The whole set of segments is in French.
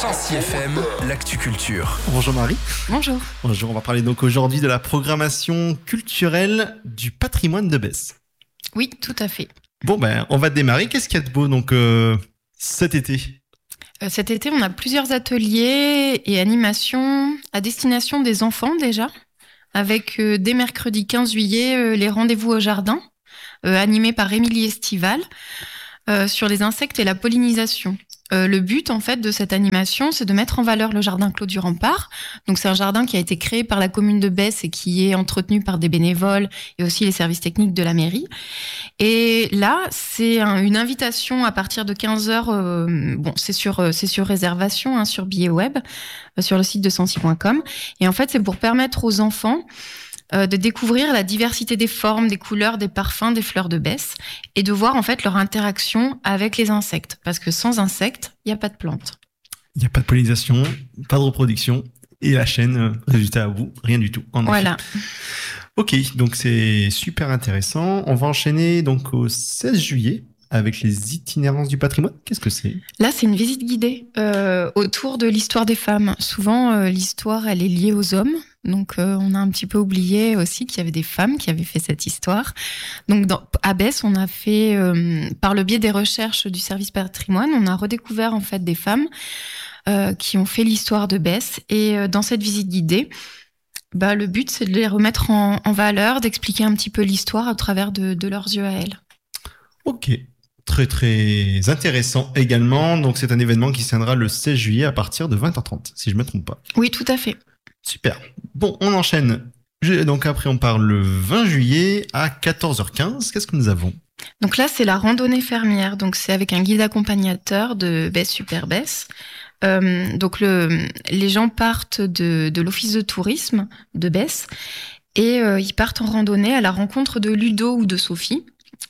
106 FM, l'actu culture. Bonjour Marie. Bonjour. Bonjour, on va parler donc aujourd'hui de la programmation culturelle du patrimoine de Besse. Oui, tout à fait. Bon on va démarrer. Qu'est-ce qu'il y a de beau donc cet été ? Cet été, on a plusieurs ateliers et animations à destination des enfants déjà, avec dès mercredi 15 juillet les rendez-vous au jardin, animés par Émilie Estival, sur les insectes et la pollinisation. Le but en fait de cette animation, c'est de mettre en valeur le jardin Clos du Rempart. Donc c'est un jardin qui a été créé par la commune de Besse et qui est entretenu par des bénévoles et aussi les services techniques de la mairie. Et là, c'est une invitation à partir de 15h. C'est sur réservation, sur billet web, sur le site de 106.com. Et en fait, c'est pour permettre aux enfants de découvrir la diversité des formes, des couleurs, des parfums, des fleurs de Besse et de voir en fait leur interaction avec les insectes. Parce que sans insectes, il n'y a pas de plantes. Il n'y a pas de pollinisation, pas de reproduction et la chaîne, résultat à bout, rien du tout. Voilà. Ok, donc c'est super intéressant. On va enchaîner donc au 16 juillet avec les itinérances du patrimoine. Qu'est-ce que c'est ? Là, c'est une visite guidée autour de l'histoire des femmes. Souvent, l'histoire, elle est liée aux hommes. Donc, on a un petit peu oublié aussi qu'il y avait des femmes qui avaient fait cette histoire. Donc, à Besse, on a fait, par le biais des recherches du service patrimoine, on a redécouvert en fait des femmes qui ont fait l'histoire de Besse. Et dans cette visite guidée, le but, c'est de les remettre en valeur, d'expliquer un petit peu l'histoire à travers de leurs yeux à elles. Ok. Très très intéressant également. Donc, c'est un événement qui se tiendra le 16 juillet à partir de 20h30, si je ne me trompe pas. Oui, tout à fait. Super. Bon, on enchaîne. Donc après, on part le 20 juillet à 14h15. Qu'est-ce que nous avons ? Donc là, c'est la randonnée fermière. Donc c'est avec un guide accompagnateur de Besse Super Besse. Donc les gens partent de l'office de tourisme de Besse et ils partent en randonnée à la rencontre de Ludo ou de Sophie.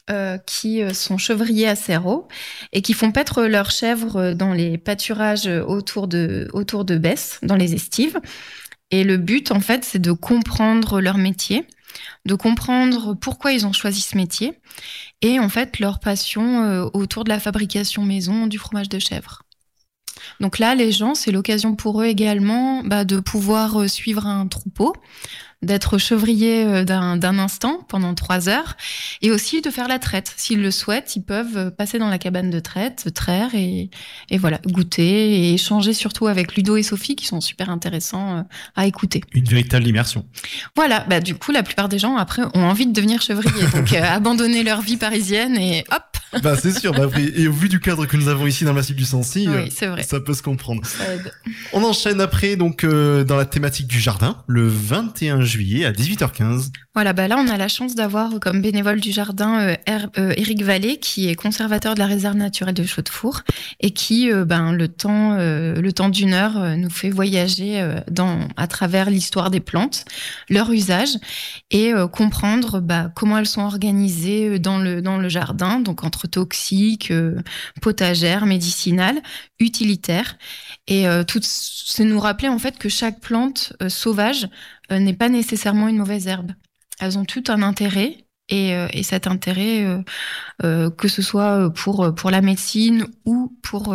Qui sont chevriers à Serrault et qui font paître leurs chèvres dans les pâturages autour de Besse, dans les estives. Et le but, en fait, c'est de comprendre leur métier, de comprendre pourquoi ils ont choisi ce métier et, en fait, leur passion autour de la fabrication maison du fromage de chèvre. Donc là, les gens, c'est l'occasion pour eux également de pouvoir suivre un troupeau, d'être chevrier d'un instant pendant 3 heures et aussi de faire la traite. S'ils le souhaitent, ils peuvent passer dans la cabane de traite, traire et voilà, goûter et échanger surtout avec Ludo et Sophie qui sont super intéressants à écouter. Une véritable immersion. Voilà, du coup, la plupart des gens après ont envie de devenir chevrier, donc abandonner leur vie parisienne et hop. C'est sûr, et au vu du cadre que nous avons ici dans le massif du Sancy, oui, c'est vrai. Ça peut se comprendre. Ça aide. On enchaîne après donc dans la thématique du jardin, le 21 juillet à 18h15. Voilà, là on a la chance d'avoir comme bénévole du jardin Éric Vallée qui est conservateur de la réserve naturelle de Chaux-de-Four et qui le temps d'1 heure nous fait voyager à travers l'histoire des plantes, leur usage et comprendre comment elles sont organisées dans le jardin, donc entre toxiques, potagères, médicinales, utilitaires et c'est nous rappeler en fait que chaque plante sauvage n'est pas nécessairement une mauvaise herbe. Elles ont tout un intérêt et cet intérêt, que ce soit pour la médecine ou pour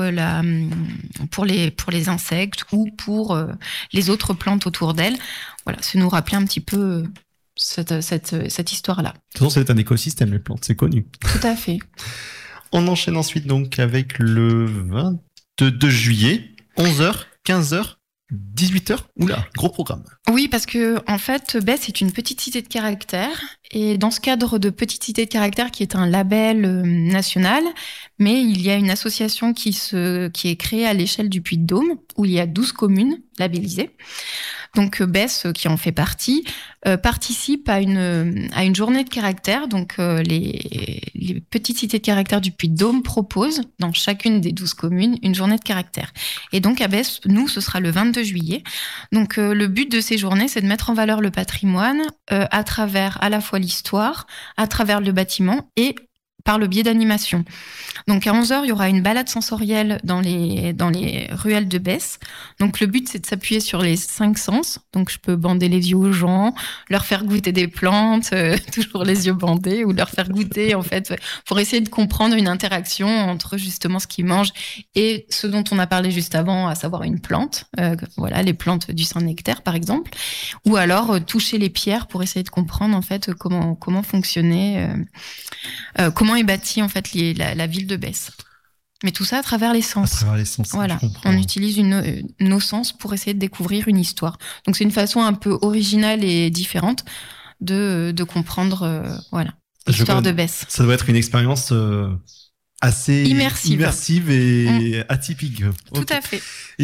les insectes ou pour les autres plantes autour d'elles. Voilà, c'est nous rappeler un petit peu cette histoire-là. De toute façon, c'est un écosystème, les plantes, c'est connu. Tout à fait. On enchaîne ensuite donc avec le 22 juillet, 11h, 15h. 18h, oula, gros programme. Oui, parce que en fait, Besse est une petite cité de caractère et dans ce cadre de petite cité de caractère qui est un label national, mais il y a une association qui est créée à l'échelle du Puy-de-Dôme où il y a 12 communes labellisées. Donc Besse, qui en fait partie, participe à une journée de caractère. Donc les petites cités de caractère du Puy-de-Dôme proposent dans chacune des 12 communes une journée de caractère. Et donc à Besse, nous, ce sera le 22 juillet. Donc le but de ces journées, c'est de mettre en valeur le patrimoine à travers à la fois l'histoire, à travers le bâtiment et par le biais d'animation. Donc à 11h, il y aura une balade sensorielle dans les ruelles de Besse. Donc le but, c'est de s'appuyer sur les 5 sens. Donc je peux bander les yeux aux gens, leur faire goûter des plantes, toujours les yeux bandés, ou leur faire goûter, en fait, pour essayer de comprendre une interaction entre justement ce qu'ils mangent et ce dont on a parlé juste avant, à savoir une plante. Voilà, les plantes du Saint-Nectaire, par exemple. Ou alors toucher les pierres pour essayer de comprendre, en fait, comment fonctionnait, comment est bâtie, en fait, la ville de Besse. Mais tout ça à travers les sens. À travers les sens, Voilà, je comprends. on utilise nos sens pour essayer de découvrir une histoire. Donc c'est une façon un peu originale et différente de comprendre voilà, l'histoire de Besse. Ça doit être une expérience assez immersive et atypique. Tout à fait.